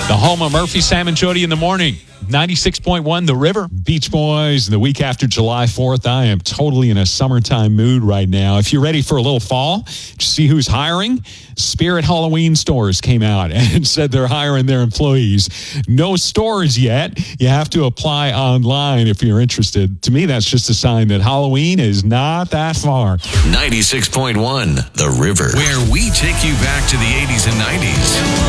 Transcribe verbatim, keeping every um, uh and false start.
The home of Murphy, Sam, and Jody in the morning. ninety-six point one The River. Beach Boys, the week after July fourth. I am totally in a summertime mood right now. If you're ready for a little fall, just see who's hiring. Spirit Halloween Stores came out and said they're hiring their employees. No stores yet. You have to apply online if you're interested. To me, that's just a sign that Halloween is not that far. ninety-six point one The River, where we take you back to the eighties and nineties.